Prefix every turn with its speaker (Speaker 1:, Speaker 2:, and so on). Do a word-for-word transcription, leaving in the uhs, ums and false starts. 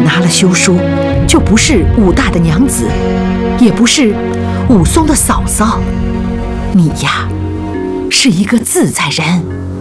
Speaker 1: 拿了休书，就不是武大的娘子，也不是武松的嫂嫂。你呀，是一个自在人。